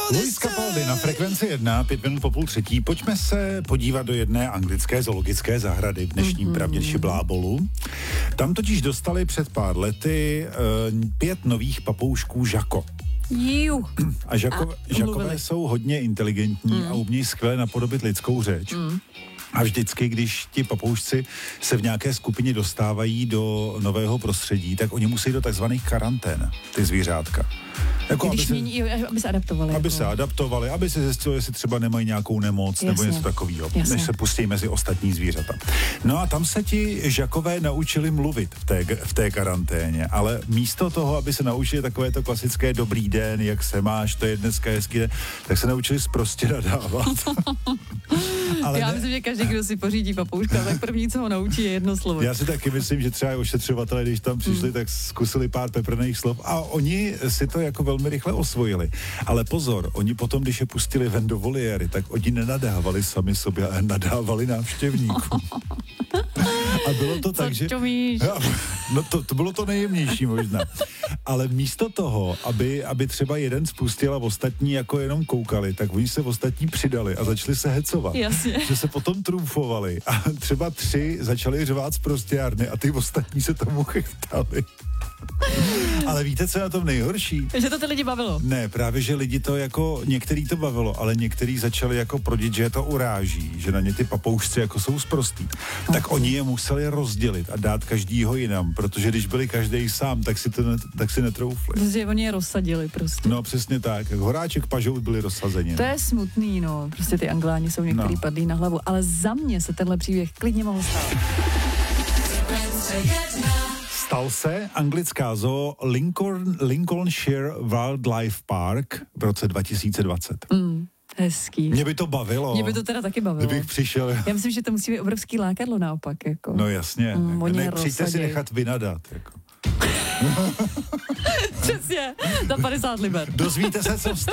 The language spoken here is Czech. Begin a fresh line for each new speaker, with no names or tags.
Luis Capaldi na Frekvenci 1, 5 minut po půl třetí. Pojďme se podívat do jedné anglické zoologické zahrady v dnešním pravděči Blábolu. Tam totiž dostali před pár lety 5 nových papoušků Žako. A Žakové jsou hodně inteligentní a umějí skvěle napodobit lidskou řeč. A vždycky, když ti papoušci se v nějaké skupině dostávají do nového prostředí, tak oni musí do takzvaných karantén, ty zvířátka. Jako,
aby se adaptovali.
Aby se adaptovali, aby se zjistilo, jestli třeba nemají nějakou nemoc nebo něco takového, než se pustí mezi ostatní zvířata. No a tam se ti Žakové naučili mluvit v té karanténě, ale místo toho, aby se naučili takové to klasické dobrý den, jak se máš, to je dneska hezký den, tak se naučili sprostě nadávat.
Ale já myslím, že každý, kdo si pořídí papouška, tak první, co ho naučí, je jedno slovo.
Já si taky myslím, že třeba ošetřovatelé, když tam přišli, tak zkusili pár peprných slov a oni si to jako velmi rychle osvojili. Ale pozor, oni potom, když je pustili ven do voliéry, tak oni nenadávali sami sobě, ale nadávali návštěvníkům. A bylo to tak, že... No to bylo to nejjemnější možná. Ale místo toho, aby třeba jeden spustil a ostatní jako jenom koukali, tak oni se ostatní přidali a začali se hecovat.
Jasně.
Že se potom trůfovali a třeba 3 začali řvát z prostěrny a ty ostatní se tomu chechtali. Ale víte, co je na tom nejhorší?
Že to ty lidi bavilo.
Ne, právě, že lidi to jako, některý to bavilo, ale některý začali jako prodit, že je to uráží, že na ně ty papoušci jako jsou sprostý. Tak oni je museli rozdělit a dát každýho jinam, protože když byli každý sám, tak si netroufli.
Protože oni je rozsadili prostě.
No přesně tak, jak Horáček Pažout byli rozsazeni.
To je smutný, no, prostě ty Angláni jsou některý padlí na hlavu, ale za mě se tenhle příběh klidně mohl stát.
Stal se anglická zoo Lincolnshire Wildlife Park v roce 2020.
Hezký.
Mě by to bavilo.
Mě by to teda taky bavilo.
Kdybych přišel.
Já myslím, že to musí být obrovský lákadlo naopak. Jako.
No jasně. Přijďte si nechat vynadat. Jako.
Přesně, za 50 liber.
Dozvíte se, co vstane.